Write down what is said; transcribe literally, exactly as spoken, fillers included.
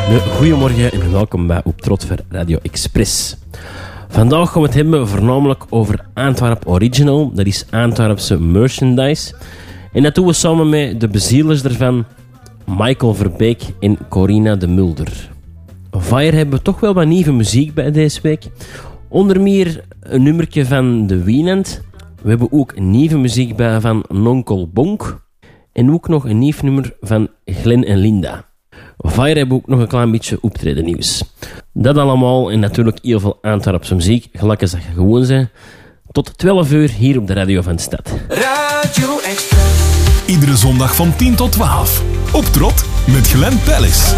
Goedemorgen en welkom bij Op Trot voor Radio Express. Vandaag gaan we het hebben voornamelijk over Antwerp Original. Dat is Antwerpse merchandise. En dat doen we samen met de bezielers ervan, Michael Verbeek en Corina de Mulder. Fire hebben we toch wel wat nieuwe muziek bij deze week. Onder meer een nummertje van de Wienand. We hebben ook nieuwe muziek bij van Nonkel Bonk. En ook nog een nieuw nummer van Glenn en Linda. Fire hebben ook nog een klein beetje optreden nieuws. Dat allemaal en natuurlijk heel veel Antwerpse muziek, gelijk als dat je gewoon bent. Tot twaalf uur hier op de radio van de stad. Radio Express. Iedere zondag van tien tot twaalf. Op Trot met Glenn Pellis.